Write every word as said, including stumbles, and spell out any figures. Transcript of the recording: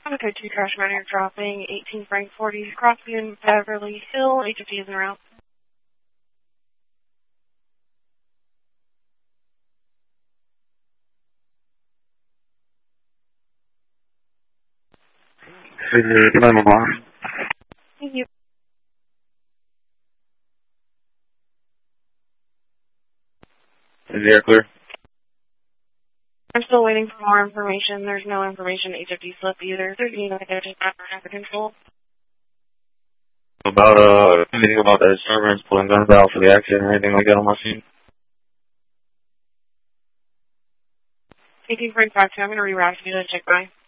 I'm code two crash manager dropping eighteen Frank forty Crossview Beverly Hill. H F D is en route. Thank you. Is the air clear? I'm still waiting for more information. There's no information H F D slip either. There's anything I just not under control. About, uh, anything about the disturbance, pulling guns out for the accident or anything like that on my scene? eighteen Frank five two, I'm going to reroute you to check by.